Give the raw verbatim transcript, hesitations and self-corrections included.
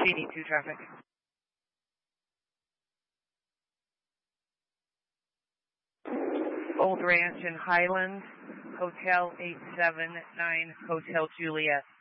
G D two traffic. Old Ranch in Highlands, Hotel eight seven nine, Hotel Juliet.